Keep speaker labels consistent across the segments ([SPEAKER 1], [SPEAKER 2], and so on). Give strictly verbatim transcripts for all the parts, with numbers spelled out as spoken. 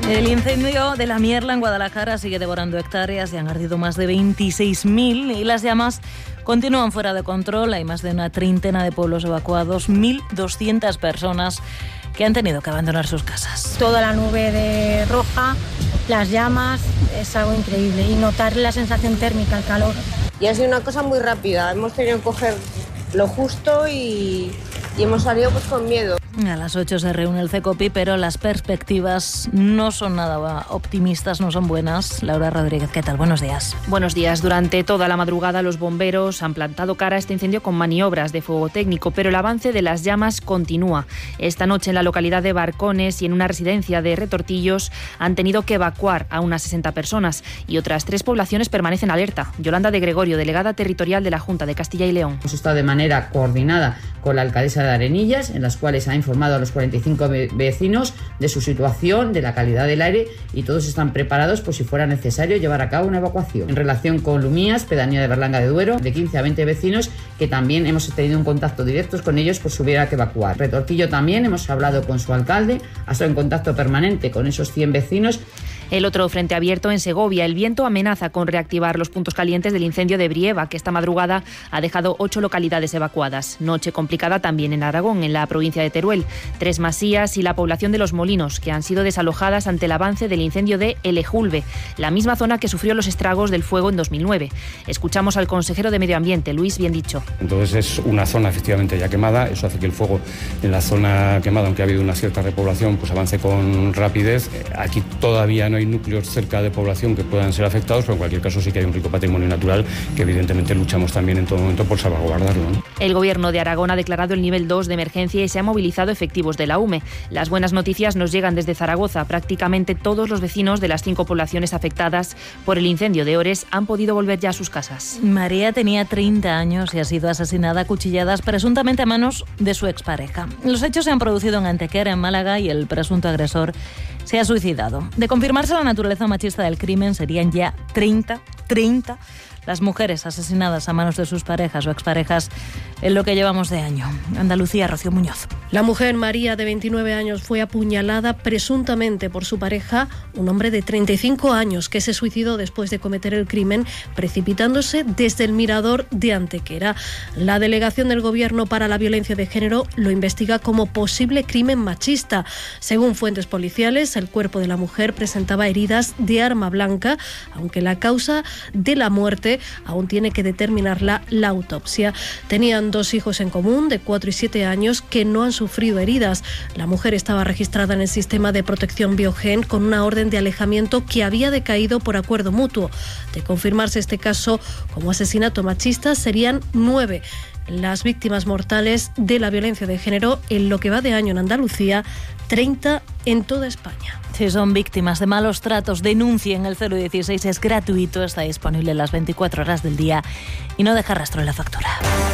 [SPEAKER 1] El incendio de la Mierla en Guadalajara sigue devorando hectáreas y han ardido más de veintiséis mil y las llamas continúan fuera de control. Hay más de una treintena de pueblos evacuados, mil doscientas personas que han tenido que abandonar sus casas.
[SPEAKER 2] Toda la nube de roja, las llamas, es algo increíble y notar la sensación térmica, el calor.
[SPEAKER 3] Y ha sido una cosa muy rápida, hemos tenido que coger lo justo y, y hemos salido pues con miedo.
[SPEAKER 1] A las ocho se reúne el CECOPI, pero las perspectivas no son nada optimistas, no son buenas. Laura Rodríguez, ¿qué tal? Buenos días.
[SPEAKER 4] Buenos días. Durante toda la madrugada los bomberos han plantado cara a este incendio con maniobras de fuego técnico, pero el avance de las llamas continúa. Esta noche en la localidad de Barcones y en una residencia de Retortillos han tenido que evacuar a unas sesenta personas y otras tres poblaciones permanecen alerta. Yolanda de Gregorio, delegada territorial de la Junta de Castilla y León.
[SPEAKER 5] Hemos estado de manera coordinada con la alcaldesa de Arenillas, en las cuales ha informado a los cuarenta y cinco vecinos de su situación, de la calidad del aire, y todos están preparados por si fuera necesario llevar a cabo una evacuación. En relación con Lumías, pedanía de Berlanga de Duero, de quince a veinte vecinos que también hemos tenido un contacto directo con ellos por si hubiera que evacuar. Retortillo también, hemos hablado con su alcalde, ha estado en contacto permanente con esos cien vecinos.
[SPEAKER 4] El otro frente abierto en Segovia. El viento amenaza con reactivar los puntos calientes del incendio de Brieva, que esta madrugada ha dejado ocho localidades evacuadas. Noche complicada también en Aragón, en la provincia de Teruel. Tres masías y la población de Los Molinos, que han sido desalojadas ante el avance del incendio de Elejulve, la misma zona que sufrió los estragos del fuego en dos mil nueve. Escuchamos al consejero de Medio Ambiente, Luis Biendicho.
[SPEAKER 6] Entonces es una zona efectivamente ya quemada. Eso hace que el fuego en la zona quemada, aunque ha habido una cierta repoblación, pues avance con rapidez. Aquí todavía no hay núcleos cerca de población que puedan ser afectados, pero en cualquier caso sí que hay un rico patrimonio natural que evidentemente luchamos también en todo momento por salvaguardarlo, ¿no?
[SPEAKER 4] El Gobierno de Aragón ha declarado el nivel dos de emergencia y se ha movilizado efectivos de la U M E. Las buenas noticias nos llegan desde Zaragoza. Prácticamente todos los vecinos de las cinco poblaciones afectadas por el incendio de Ores han podido volver ya a sus casas.
[SPEAKER 1] María tenía treinta años y ha sido asesinada a cuchilladas presuntamente a manos de su expareja. Los hechos se han producido en Antequera, en Málaga, y el presunto agresor se ha suicidado. De confirmarse la naturaleza machista del crimen, serían ya treinta, treinta las mujeres asesinadas a manos de sus parejas o exparejas en lo que llevamos de año. Andalucía, Rocío Muñoz.
[SPEAKER 7] La mujer María, de veintinueve años, fue apuñalada presuntamente por su pareja, un hombre de treinta y cinco años, que se suicidó después de cometer el crimen, precipitándose desde el mirador de Antequera. La Delegación del Gobierno para la Violencia de Género lo investiga como posible crimen machista. Según fuentes policiales, el cuerpo de la mujer presentaba heridas de arma blanca, aunque la causa de la muerte aún tiene que determinarla la autopsia. Tenían dos hijos en común, de cuatro y siete años, que no han sufrido heridas. La mujer estaba registrada en el sistema de protección Biogen con una orden de alejamiento que había decaído por acuerdo mutuo. De confirmarse este caso como asesinato machista, serían nueve las víctimas mortales de la violencia de género en lo que va de año en Andalucía, treinta en toda España.
[SPEAKER 1] Si son víctimas de malos tratos, denuncien. El cero dieciséis, es gratuito, está disponible las veinticuatro horas del día y no deja rastro en la factura.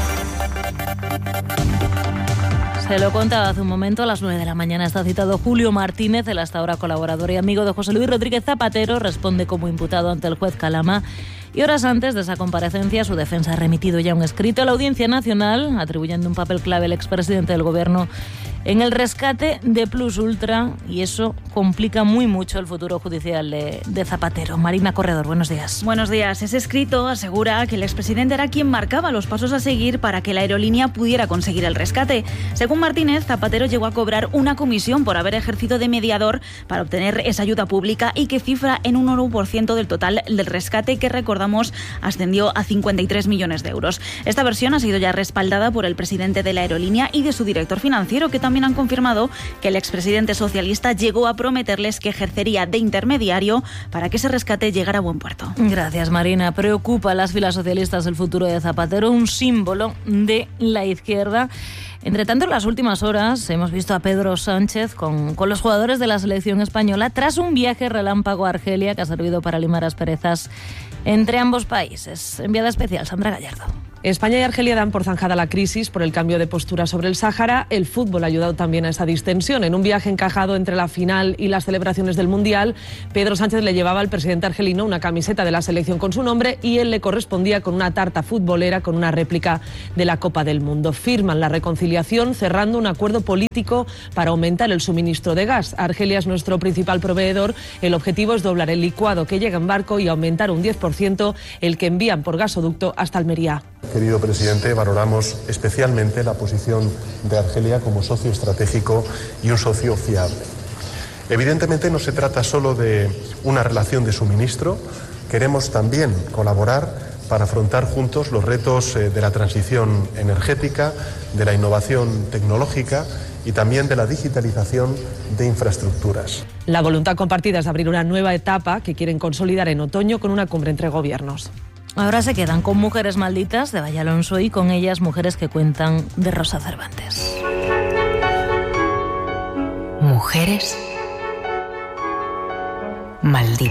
[SPEAKER 1] Se lo contaba hace un momento, a las nueve de la mañana está citado Julio Martínez, el hasta ahora colaborador y amigo de José Luis Rodríguez Zapatero, responde como imputado ante el juez Calama. Y horas antes de esa comparecencia, su defensa ha remitido ya un escrito a la Audiencia Nacional, atribuyendo un papel clave al expresidente del Gobierno en el rescate de Plus Ultra, y eso complica muy mucho el futuro judicial de, de Zapatero. Marina Corredor, buenos días.
[SPEAKER 8] Buenos días. Ese escrito asegura que el expresidente era quien marcaba los pasos a seguir para que la aerolínea pudiera conseguir el rescate. Según Martínez, Zapatero llegó a cobrar una comisión por haber ejercido de mediador para obtener esa ayuda pública y que cifra en un uno por ciento del total del rescate, que recordamos ascendió a cincuenta y tres millones de euros. Esta versión ha sido ya respaldada por el presidente de la aerolínea y de su director financiero, que también han confirmado que el expresidente socialista llegó a prometerles que ejercería de intermediario para que ese rescate llegara a buen puerto.
[SPEAKER 1] Gracias, Marina. Preocupa a las filas socialistas el futuro de Zapatero, un símbolo de la izquierda. Entre tanto, en las últimas horas hemos visto a Pedro Sánchez con, con los jugadores de la selección española tras un viaje relámpago a Argelia que ha servido para limar asperezas entre ambos países. Enviada especial, Sandra Gallardo.
[SPEAKER 9] España y Argelia dan por zanjada la crisis por el cambio de postura sobre el Sáhara. El fútbol ha ayudado también a esa distensión. En un viaje encajado entre la final y las celebraciones del Mundial, Pedro Sánchez le llevaba al presidente argelino una camiseta de la selección con su nombre y él le correspondía con una tarta futbolera con una réplica de la Copa del Mundo. Firman la reconciliación conciliación, cerrando un acuerdo político para aumentar el suministro de gas. Argelia es nuestro principal proveedor. El objetivo es doblar el licuado que llega en barco y aumentar un diez por ciento el que envían por gasoducto hasta Almería.
[SPEAKER 10] Querido presidente, valoramos especialmente la posición de Argelia como socio estratégico y un socio fiable. Evidentemente no se trata solo de una relación de suministro, queremos también colaborar para afrontar juntos los retos de la transición energética, de la innovación tecnológica y también de la digitalización de infraestructuras.
[SPEAKER 9] La voluntad compartida es de abrir una nueva etapa que quieren consolidar en otoño con una cumbre entre gobiernos.
[SPEAKER 1] Ahora se quedan con Mujeres Malditas de Valle Alonso y con ellas Mujeres que cuentan de Rosa Cervantes.
[SPEAKER 11] Mujeres Malditas.